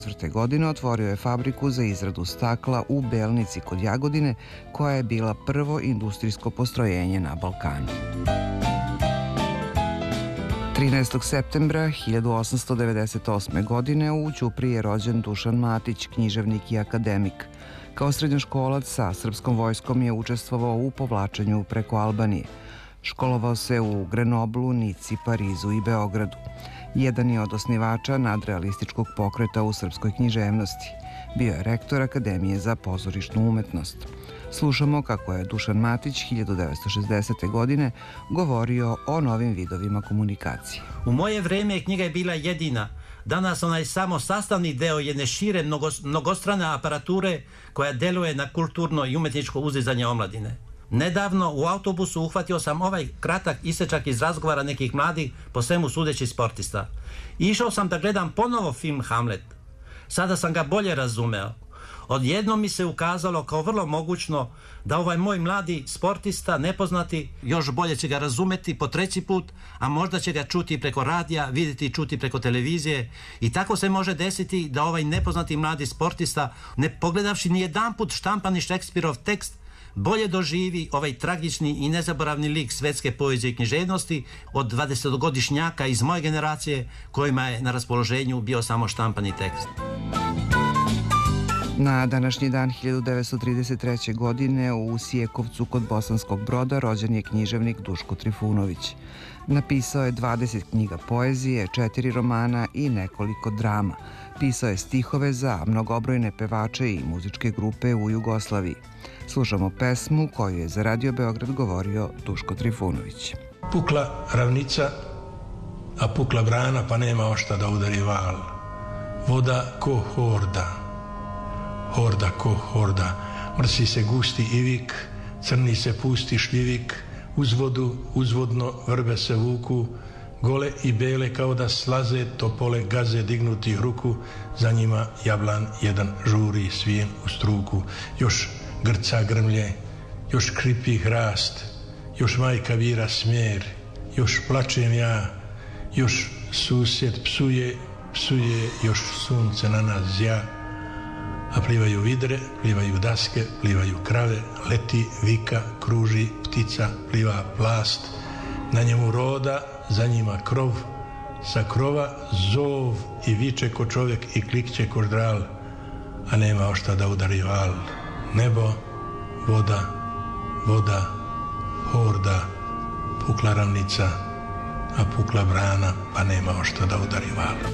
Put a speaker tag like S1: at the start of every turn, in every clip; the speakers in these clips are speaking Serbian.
S1: Godine otvorio je fabriku za izradu stakla u Belnici kod Jagodine, koja je bila prvo industrijsko postrojenje na Balkanu. 13. septembra 1898. godine u Ćupriji je rođen Dušan Matić, književnik i akademik. Kao srednjoškolac sa srpskom vojskom je učestvovao u povlačenju preko Albanije. Školovao se u Grenoblu, Nici, Parizu i Beogradu. Jedan je od osnivača nadrealističkog pokreta u srpskoj književnosti. Bio je rektor Akademije za pozorišnu umetnost. Slušamo kako je Dušan Matić 1960. godine govorio o novim vidovima komunikacije.
S2: U moje vreme knjiga je bila jedina. Danas ona je samo sastavni deo jedne šire mnogostrane aparature koja deluje na kulturno i umetničko uzdizanje omladine. Nedavno u autobusu uhvatio sam ovaj kratak isečak iz razgovara nekih mladih, po svemu sudeći sportista. Išao sam da gledam ponovo film Hamlet. Sada sam ga bolje razumeo. Odjednom mi se ukazalo kao vrlo mogućno da ovaj moj mladi sportista, nepoznati, još bolje će ga razumeti po treći put, a možda će ga čuti preko radija, vidjeti i čuti preko televizije. I tako se može desiti da ovaj nepoznati mladi sportista, ne pogledavši ni jedan put štampani Šekspirov tekst, bolje doživi ovaj tragični i nezaboravni lik svetske poezije i književnosti od 20-godišnjaka iz moje generacije kojima je na raspoloženju bio samo štampani tekst.
S1: Na današnji dan 1933. godine u Sjekovcu kod Bosanskog Broda rođen je književnik Duško Trifunović. Napisao je 20 knjiga poezije, 4 romana i nekoliko drama. Pisao je stihove za mnogobrojne pevače i muzičke grupe u Jugoslaviji. Slušamo pesmu koju je za Radio Beograd govorio Duško Trifunović.
S3: Pukla ravnica, a pukla brana, pa nema ošta da udari val. Voda ko horda, horda ko horda. Mrsi se gusti ivik, crni se pusti šljivik, uz vodu, uzvodno vrbe se vuku, gole i bele kao da slaze, topole gaze dignutih ruku, za njima jablan jedan žuri svijen u struku. Još grca grmlje, još kripi hrast, još majka vira smjer, još plačem ja, još susjed psuje, još sunce na nas zja. A plivaju vidre, plivaju daske, plivaju krave, leti, vika, kruži, ptica, pliva plast. Na njemu roda, za njima krov, sa krova zov i viče ko čovjek i klikće ko ždral, a nema ošta da udari val. Nebo, voda, voda, horda, pukla ravnica, a pukla brana, pa nema ošta da udari val.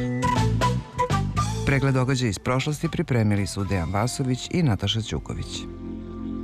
S1: Pregled događaja iz prošlosti pripremili su Dejan Vasović i Nataša Ćuković.